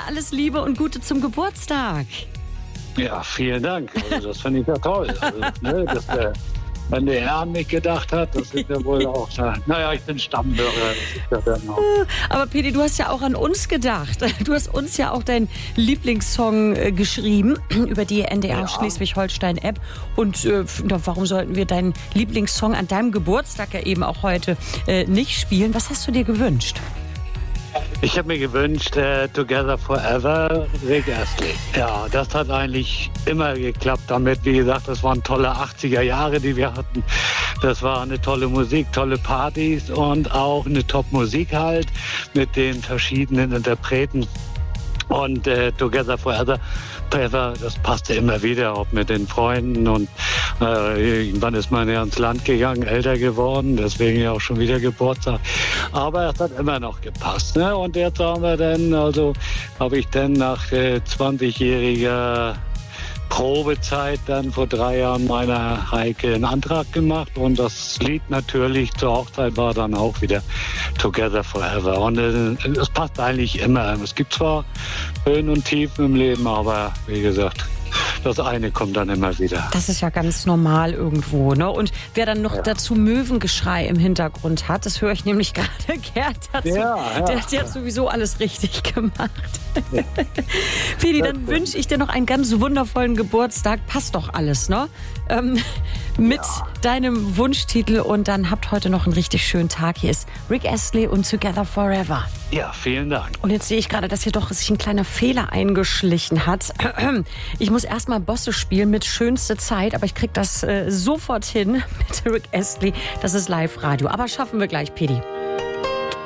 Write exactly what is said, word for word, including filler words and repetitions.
alles Liebe und Gute zum Geburtstag. Ja, vielen Dank. Also das finde ich ja toll. Also, ne, dass der, wenn der Herr an mich gedacht hat, das ist ja wohl auch, naja, ich bin Stammhörer. Das ist ja dann auch. Aber Pedi, du hast ja auch an uns gedacht. Du hast uns ja auch deinen Lieblingssong äh, geschrieben über die N D R Ja. Schleswig-Holstein-App. Und äh, warum sollten wir deinen Lieblingssong an deinem Geburtstag ja eben auch heute äh, nicht spielen? Was hast du dir gewünscht? Ich habe mir gewünscht, äh, Together Forever, Rick Astley. Ja, das hat eigentlich immer geklappt damit. Wie gesagt, das waren tolle achtziger Jahre, die wir hatten. Das war eine tolle Musik, tolle Partys und auch eine Top-Musik halt mit den verschiedenen Interpreten. Und äh, Together Forever, Forever, das passte immer wieder, auch mit den Freunden. Und äh, irgendwann ist man ja ins Land gegangen, älter geworden, deswegen ja auch schon wieder Geburtstag. Aber es hat immer noch gepasst. Ne? Und jetzt haben wir dann, also habe ich dann nach äh, zwanzigjähriger Probezeit dann vor drei Jahren meiner Heike einen Antrag gemacht und das Lied natürlich zur Hochzeit war dann auch wieder Together Forever. Und äh, es passt eigentlich immer. Es gibt zwar Höhen und Tiefen im Leben, aber wie gesagt, das eine kommt dann immer wieder. Das ist ja ganz normal irgendwo, ne? Und wer dann noch Ja. dazu Möwengeschrei im Hintergrund hat, das höre ich nämlich gerade Gerd dazu. Ja, ja. Der, der hat sowieso alles richtig gemacht. Pedi, dann wünsche ich dir noch einen ganz wundervollen Geburtstag. Passt doch alles, ne? Ähm, mit Ja. deinem Wunschtitel und dann habt heute noch einen richtig schönen Tag. Hier ist Rick Astley und Together Forever. Ja, vielen Dank. Und jetzt sehe ich gerade, dass hier doch sich ein kleiner Fehler eingeschlichen hat. Ich muss erstmal Bosse spielen mit schönste Zeit, aber ich kriege das äh, sofort hin mit Rick Astley. Das ist Live-Radio. Aber schaffen wir gleich, Pedi.